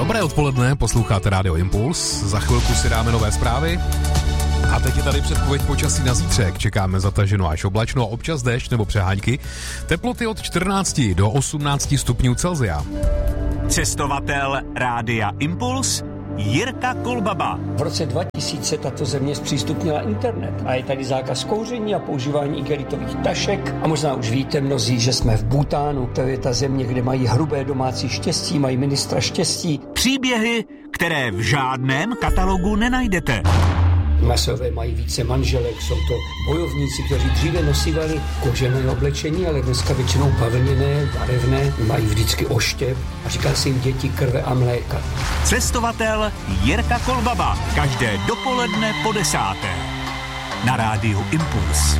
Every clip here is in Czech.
Dobré odpoledne, posloucháte Rádio Impuls, za chvilku si dáme nové zprávy. A teď je tady předpověď počasí na zítřek. Čekáme zataženo až oblačno a občas déšť nebo přehánky. Teploty od 14 do 18 stupňů Celsia. Cestovatel Rádia Impuls Jirka Kolbaba. V roce 2000 tato země zpřístupnila internet a je tady zákaz kouření a používání igelitových tašek. A možná už víte mnozí, že jsme v Bhutánu. To je ta země, kde mají hrubé domácí štěstí, mají ministra štěstí. Příběhy, které v žádném katalogu nenajdete. Masové mají více manželek, jsou to bojovníci, kteří dříve nosívali kožené oblečení, ale dneska většinou bavlněné, barevné, mají vždycky oštěp a říká se jim děti krve a mléka. Cestovatel Jirka Kolbaba. Každé dopoledne po 10. Na Rádiu Impuls.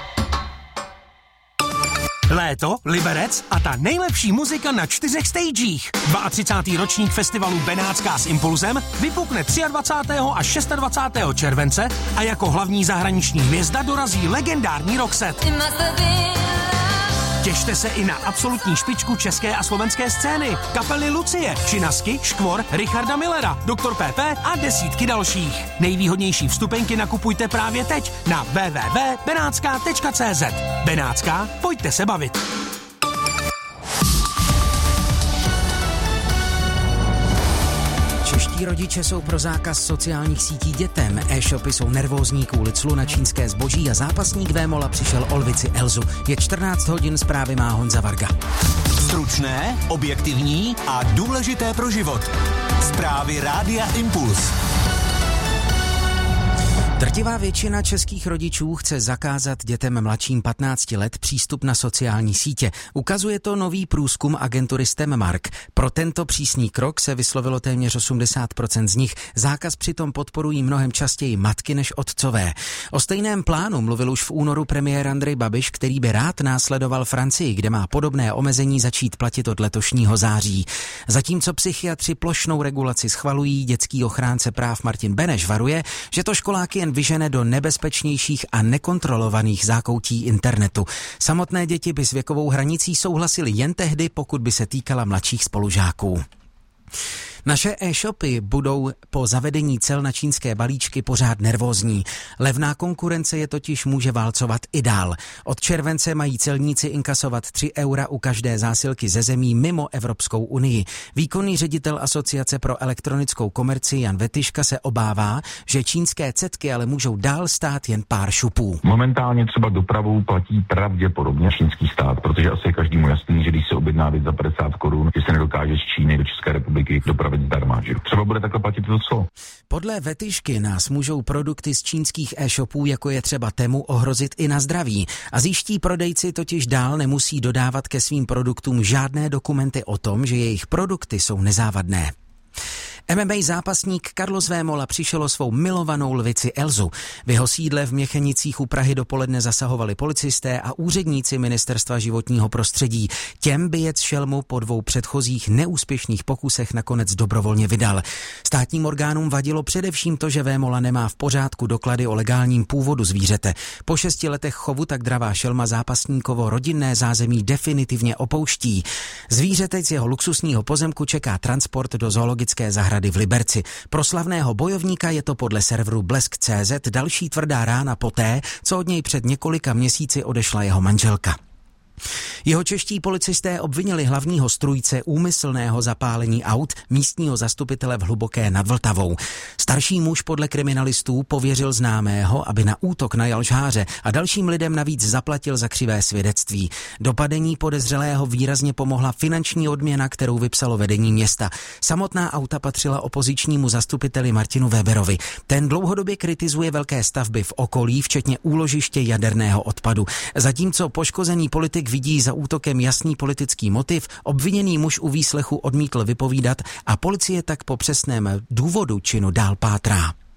Léto, Liberec a ta nejlepší muzika na 4 stagech. 32. ročník festivalu Benátská s Impulzem vypukne 23. až 26. července a jako hlavní zahraniční hvězda dorazí legendární rockset. Těšte se i na absolutní špičku české a slovenské scény. Kapely Lucie, Činasky, Škvor, Richarda Millera, Dr. PP a desítky dalších. Nejvýhodnější vstupenky nakupujte právě teď na www.benatska.cz. Benátská, pojďte se bavit. Čeští rodiče jsou pro zákaz sociálních sítí dětem, e-shopy jsou nervózní kvůli clu na čínské zboží a zápasník Vémola přišel o lvici Elzu. Je 14 hodin, zprávy má Honza Varga. Stručné, objektivní a důležité pro život. Zprávy Rádia Impuls. Drtivá většina českých rodičů chce zakázat dětem mladším 15 let přístup na sociální sítě. Ukazuje to nový průzkum agentury STEMmark. Pro tento přísný krok se vyslovilo téměř 80% z nich. Zákaz přitom podporují mnohem častěji matky než otcové. O stejném plánu mluvil už v únoru premiér Andrej Babiš, který by rád následoval Francii, kde má podobné omezení začít platit od letošního září. Zatímco psychiatři plošnou regulaci schvalují, dětský ochránce práv Martin Beneš varuje, že to školáky jen vyžene do nebezpečnějších a nekontrolovaných zákoutí internetu. Samotné děti by s věkovou hranicí souhlasily jen tehdy, pokud by se týkala mladších spolužáků. Naše e-shopy budou po zavedení cel na čínské balíčky pořád nervózní. Levná konkurence je totiž může válcovat i dál. Od července mají celníci inkasovat 3 eura u každé zásilky ze zemí mimo Evropskou unii. Výkonný ředitel Asociace pro elektronickou komerci Jan Vetyška se obává, že čínské cetky ale můžou dál stát jen pár šupů. Momentálně třeba dopravu platí pravděpodobně čínský stát, protože asi je každému jasný, že když se objedná věc za 50 korun, že se nedokáže z Číny do České republiky dopravit zdarma, že třeba bude takhle platit to co? Podle Vetyšky nás můžou produkty z čínských e-shopů, jako je třeba Temu, ohrozit i na zdraví. Azijští prodejci totiž dál nemusí dodávat ke svým produktům žádné dokumenty o tom, že jejich produkty jsou nezávadné. MMA zápasník Carlos Vémola přišel o svou milovanou lvici Elzu. V jeho sídle v Měchenicích u Prahy dopoledne zasahovali policisté a úředníci Ministerstva životního prostředí. Těm bijec šelmu po 2 předchozích neúspěšných pokusech nakonec dobrovolně vydal. Státním orgánům vadilo především to, že Vémola nemá v pořádku doklady o legálním původu zvířete. Po 6 letech chovu tak dravá šelma zápasníkovo rodinné zázemí definitivně opouští. Zvířete z jeho luxusního pozemku čeká transport do zoologické zahrady v Liberci. Pro slavného bojovníka je to podle serveru Blesk.cz další tvrdá rána poté, co od něj před několika měsíci odešla jeho manželka. Jeho čeští policisté obvinili hlavního strůjce úmyslného zapálení aut místního zastupitele v Hluboké nad Vltavou. Starší muž podle kriminalistů pověřil známého, aby na útok najal žháře a dalším lidem navíc zaplatil za křivé svědectví. Dopadení podezřelého výrazně pomohla finanční odměna, kterou vypsalo vedení města. Samotná auta patřila opozičnímu zastupiteli Martinu Weberovi. Ten dlouhodobě kritizuje velké stavby v okolí, včetně úložiště jaderného odpadu. Zatímco poškozený politik vidí za útokem jasný politický motiv, obviněný muž u výslechu odmítl vypovídat a policie tak po přesném důvodu činu dál pátrá.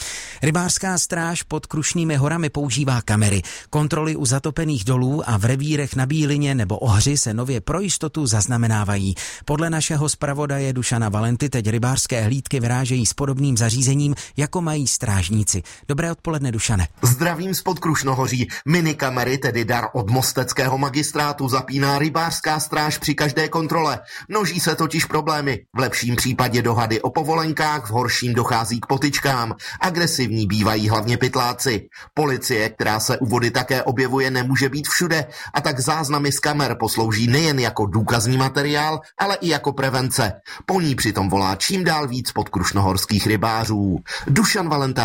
Rybářská stráž pod Krušnými horami používá kamery. Kontroly u zatopených dolů a v revírech na Bílině nebo Ohři se nově pro jistotu zaznamenávají. Podle našeho zpravodaje Dušana Valenty teď rybářské hlídky vyrážejí s podobným zařízením, jako mají strážníci. Dobré odpoledne, Dušane. Zdravím spod Krušnohoří. Minikamery, tedy dar od mosteckého magistrátu, zapíná rybářská stráž při každé kontrole. Množí se totiž problémy. V lepším případě dohady o povolenkách, v horším dochází k potyčkám. Agresivní bývají hlavně pytláci. Policie, která se u vody také objevuje, nemůže být všude, a tak záznamy z kamer poslouží nejen jako důkazní materiál, ale i jako prevence. Po ní přitom volá čím dál víc podkrušnohorských rybářů. Dušan Valenta,